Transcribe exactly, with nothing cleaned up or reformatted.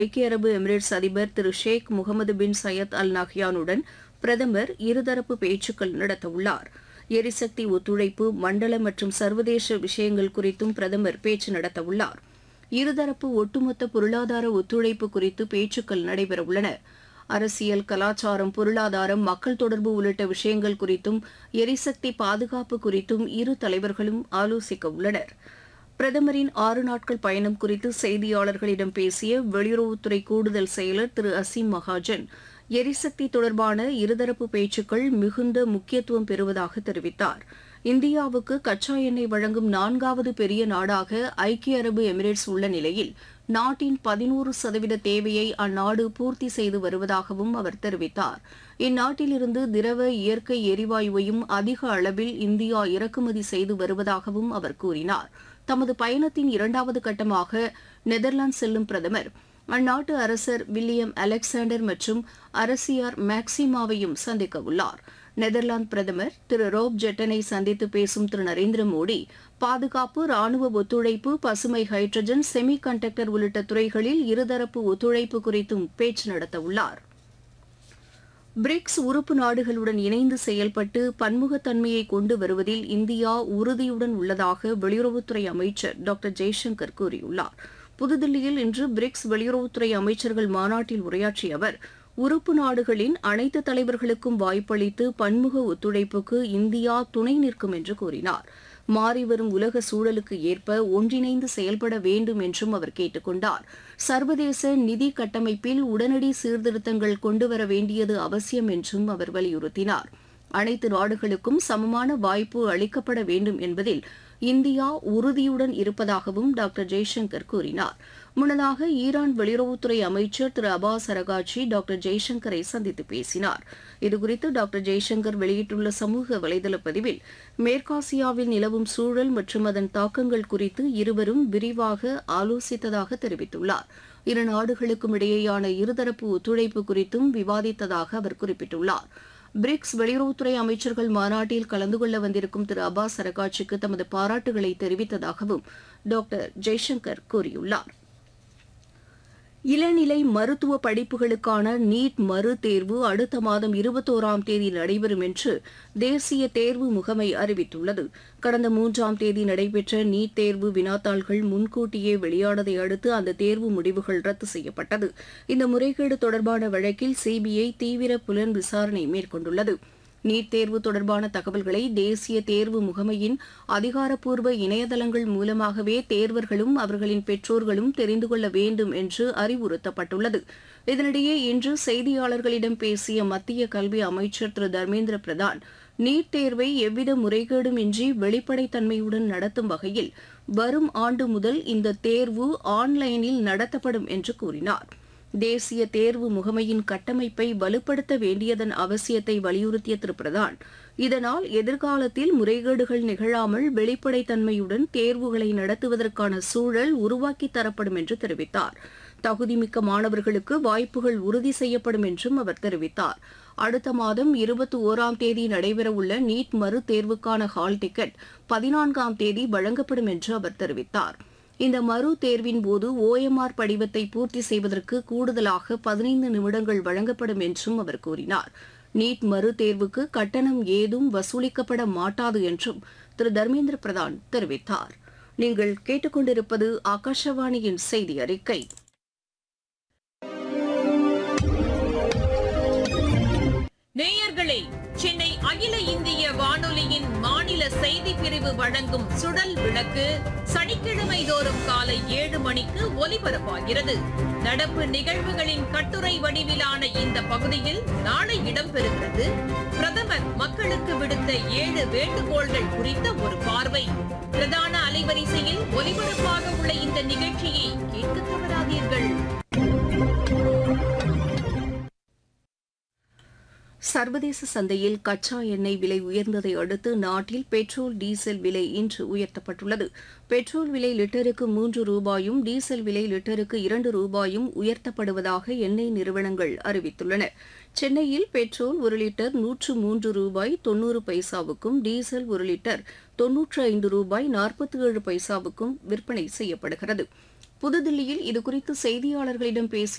ஐக்கிய அரபு எமிரேட்ஸ் அதிபர் திரு ஷேக் முகமது பின் சையத் அல் நஹ்யானுடன் பிரதமர் இருதரப்பு பேச்சுக்கள் நடத்தவுள்ளார். எரிசக்தி ஒத்துழைப்பு, மண்டல மற்றும் சர்வதேச விஷயங்கள் குறித்தும் பிரதமர் பேச்சு நடத்தவுள்ளார். இருதரப்பு ஒட்டுமொத்த பொருளாதார ஒத்துழைப்பு குறித்து பேச்சுக்கள் நடைபெறவுள்ளன. அரசியல், கலாச்சாரம், பொருளாதாரம், மக்கள் தொடர்பு உள்ளிட்ட விஷயங்கள் குறித்தும் எரிசக்தி பாதுகாப்பு குறித்தும் இரு தலைவர்களும் ஆலோசிக்க உள்ளனர். பிரதமரின் ஆறு நாட்கள் பயணம் குறித்து செய்தியாளர்களிடம் பேசிய வெளியுறவுத்துறை கூடுதல் செயலர் திரு அசீம் மகாஜன், எரிசக்தி தொடர்பான இருதரப்பு பேச்சுக்கள் மிகுந்த முக்கியத்துவம் பெறுவதாக தெரிவித்தார். இந்தியாவுக்கு கச்சா எண்ணெய் வழங்கும் நான்காவது பெரிய நாடாக ஐக்கிய அரபு எமிரேட்ஸ் உள்ள நிலையில் நாட்டின் பதினோரு சதவீத தேவையை அந்நாடு பூர்த்தி செய்து வருவதாகவும் அவர் தெரிவித்தார். இந்நாட்டிலிருந்து திரவ இயற்கை எரிவாயுவையும் அதிக அளவில் இந்தியா இறக்குமதி செய்து வருவதாகவும் அவர் கூறினார். தமது பயணத்தின் இரண்டாவது கட்டமாக நெதர்லாந்து செல்லும் பிரதமர் அந்நாட்டு அரசர் வில்லியம் அலெக்சாண்டர் மற்றும் அரசியார் மேக்சிமாவையும் சந்திக்க உள்ளார். நெதர்லாந்து பிரதமர் திரு ரோப் ஜெட்டனை சந்தித்து பேசும் திரு நரேந்திர மோடி பாதுகாப்பு, ராணுவ ஒத்துழைப்பு, பசுமை ஹைட்ரஜன், செமி கண்டக்டர் உள்ளிட்ட துறைகளில் இருதரப்பு ஒத்துழைப்பு குறித்தும் பேச்சு நடத்தவுள்ளார். பிரிக்ஸ் உறுப்பு நாடுகளுடன் இணைந்து செயல்பட்டு பன்முகத்தன்மையை கொண்டு வருவதில் இந்தியா உறுதியுடன் உள்ளதாக வெளியுறவுத்துறை அமைச்சர் டாக்டர் ஜெய்சங்கர் கூறியுள்ளார். புதுதில்லியில் இன்று பிரிக்ஸ் வெளியுறவுத்துறை அமைச்சர்கள் மாநாட்டில் உரையாற்றிய அவர், உறுப்பு நாடுகளின் அனைத்து தலைவர்களுக்கும் வாய்ப்பளித்து பன்முக ஒத்துழைப்புக்கு இந்தியா துணை நிற்கும் என்று கூறினார். மாறிவரும் உலக சூழலுக்கு ஏற்ப ஒன்றிணைந்து செயல்பட வேண்டும் என்றும் அவர் கேட்டுக் கொண்டார். சர்வதேச நிதி கட்டமைப்பில் உடனடி சீர்திருத்தங்கள் கொண்டுவர வேண்டியது அவசியம் என்றும் அவர் வலியுறுத்தினார். அனைத்து நாடுகளுக்கும் சமமான வாய்ப்பு அளிக்கப்பட வேண்டும் என்பதில் இந்தியா உறுதியுடன் இருப்பதாகவும் டாக்டர் ஜெய்சங்கர் கூறினார். முன்னதாக ஈரான் வெளியுறவுத்துறை அமைச்சர் திரு அபாஸ் அரகாச்சி டாக்டர் ஜெய்சங்கரை சந்தித்து பேசினார். இதுகுறித்து டாக்டர் ஜெய்சங்கர் வெளியிட்டுள்ள சமூக வலைதள பதிவில், மேற்காசியாவில் நிலவும் சூழல் மற்றும் அதன் தாக்கங்கள் குறித்து இருவரும் விரிவாக ஆலோசித்ததாக தெரிவித்துள்ளார். இரு நாடுகளுக்கும் இடையேயான இருதரப்பு ஒத்துழைப்பு குறித்தும் விவாதித்ததாக அவர் குறிப்பிட்டுள்ளார். பிரிக்ஸ் வெளியுறவுத்துறை அமைச்சர்கள் மாநாட்டில் கலந்து கொள்ள வந்திருக்கும் திரு அபாஸ் அரகாட்சிக்கு தமது பாராட்டுகளை தெரிவித்ததாகவும் டாக்டர் ஜெய்சங்கர் கூறியுள்ளார். இளநிலை மருத்துவ படிப்புகளுக்கான நீட் மறு தேர்வு அடுத்த மாதம் இருபத்தோராம் தேதி நடைபெறும் என்று தேசிய தேர்வு முகமை அறிவித்துள்ளது. கடந்த மூன்றாம் தேதி நடைபெற்ற நீட் தேர்வு வினாத்தாள்கள் முன்கூட்டியே வெளியானதை அடுத்து அந்த தேர்வு முடிவுகள் ரத்து செய்யப்பட்டது. இந்த முறைகேடு தொடர்பான வழக்கில் சிபிஐ தீவிர புலன் விசாரணை மேற்கொண்டுள்ளது. நீட் தேர்வு தொடர்பான தகவல்களை தேசிய தேர்வு முகமையின் அதிகாரப்பூர்வ இணையதளங்கள் மூலமாகவே தேர்வர்களும் அவர்களின் பெற்றோர்களும் தெரிந்து கொள்ள வேண்டும் என்று அறிவுறுத்தப்பட்டுள்ளது. இதனிடையே இன்று செய்தியாளர்களிடம் பேசிய மத்திய கல்வி அமைச்சர் திரு தர்மேந்திர பிரதான், நீட் தேர்வை எவ்வித முறைகேடும் இன்றி வெளிப்படைத்தன்மையுடன் நடத்தும் வகையில் வரும் ஆண்டு முதல் இந்த தேர்வு ஆன்லைனில் நடத்தப்படும் என்று கூறினார். தேசிய தேர்வு முகமையின் கட்டமைப்பை வலுப்படுத்த வேண்டியதன் அவசியத்தை வலியுறுத்திய திரு பிரதான், இதனால் எதிர்காலத்தில் முறைகேடுகள் நிகழாமல் வெளிப்படைத்தன்மையுடன் தேர்வுகளை நடத்துவதற்கான சூழல் உருவாக்கித் தரப்படும் என்று தெரிவித்தார். தகுதிமிக்க மாணவர்களுக்கு வாய்ப்புகள் உறுதி செய்யப்படும் என்றும் அவர் தெரிவித்தார். அடுத்த மாதம் இருபத்தி ஓராம் தேதி நடைபெறவுள்ள நீட் மறு தேர்வுக்கான ஹால் டிக்கெட் பதினான்காம் தேதி வழங்கப்படும் என்று அவர் தெரிவித்தார். இந்த மறு தேர்வின் போது ஓஎம்ஆர் படிவத்தை பூர்த்தி செய்வதற்கு கூடுதலாக பதினைந்து நிமிடங்கள் வழங்கப்படும் என்றும் அவர் கூறினார். நீட் மறு தேர்வுக்கு கட்டணம் ஏதும் வசூலிக்கப்பட மாட்டாது என்றும் திரு தர்மேந்திர பிரதான் தெரிவித்தார். நீங்கள் கேட்டுக்கொண்டிருப்பது ஆகாஷவாணியின் செய்தி அறிக்கை. நேயர்களே, சென்னை அகில இந்திய வானொலியின் மாநில செய்தி பிரிவு வழங்கும் சுடல் விளக்கு சனிக்கிழமை தோறும் காலை ஏழு மணிக்கு ஒலிபரப்பாகிறது. நடப்பு நிகழ்வுகளின் கட்டுரை வடிவிலான இந்த பகுதியில் நாளை இடம்பெறுகிறது. பிரதமர் மக்களுக்கு விடுத்த ஏழு வேண்டுகோள்கள் குறித்த ஒரு பார்வை. பிரதான அலைவரிசையில் ஒலிபரப்பாக உள்ள இந்த நிகழ்ச்சியை கேட்க தவறாதீர்கள். சர்வதேச சந்தையில் கச்சா எண்ணெய் விலை உயர்ந்ததை அடுத்து நாட்டில் பெட்ரோல், டீசல் விலை இன்று உயர்த்தப்பட்டுள்ளது. பெட்ரோல் விலை லிட்டருக்கு மூன்று ரூபாயும், டீசல் விலை லிட்டருக்கு இரண்டு ரூபாயும் உயர்த்தப்படுவதாக எண்ணெய் நிறுவனங்கள் அறிவித்துள்ளன. சென்னையில் பெட்ரோல் ஒரு லிட்டர் நூற்று மூன்று ரூபாய் தொன்னூறு பைசாவுக்கும், டீசல் ஒரு லிட்டர் தொன்னூற்று ஐந்து ரூபாய் நாற்பத்தி ஏழு பைசாவுக்கும் விற்பனை செய்யப்படுகிறது. புதுதில்லியில் இதுகுறித்து செய்தியாளர்களிடம் பேசிய